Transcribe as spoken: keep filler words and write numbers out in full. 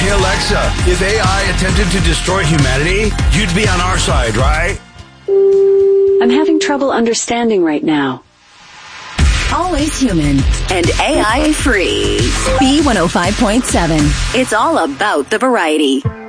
Hey Alexa, if A I attempted to destroy humanity, you'd be on our side, right? I'm having trouble understanding right now. Always human and A I free. B one oh five point seven. It's all about the variety.